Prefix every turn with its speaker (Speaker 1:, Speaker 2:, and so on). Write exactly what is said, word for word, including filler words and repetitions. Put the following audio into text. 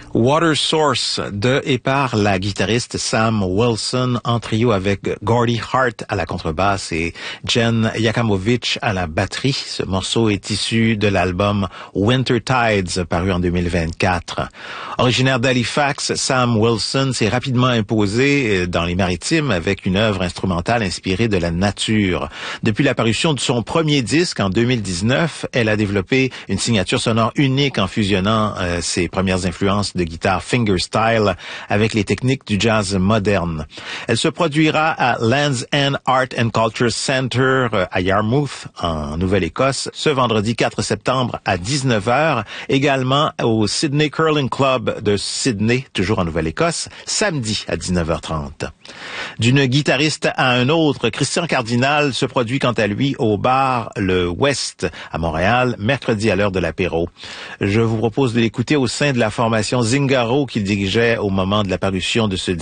Speaker 1: Water Source de et par la guitariste Sam Wilson en trio avec Gordy Hart à la contrebasse et Jen Yachamovich à la batterie. Ce morceau est issu de l'album Winter Tides paru en deux mille vingt-quatre. Originaire d'Halifax, Sam Wilson s'est rapidement imposé dans les Maritimes avec une œuvre instrumentale inspirée de la nature. Depuis la parution de son premier disque en deux mille dix-neuf, elle a développé une signature sonore unique en fusionnant euh, ses premières influences de guitare fingerstyle avec les techniques du jazz moderne. Elle se produira à Land's End Art and Culture Center à Yarmouth, en Nouvelle-Écosse, ce vendredi quatre septembre à dix-neuf heures, également au Sydney Curling Club de Sydney, toujours en Nouvelle-Écosse, samedi à dix-neuf heures trente. D'une guitariste à un autre, Christian Cardinal se produit quant à lui au bar Le West à Montréal, mercredi à l'heure de l'apéro. Je vous propose de l'écouter au sein de la formation Zingaro qu'il dirigeait au moment de la parution de ce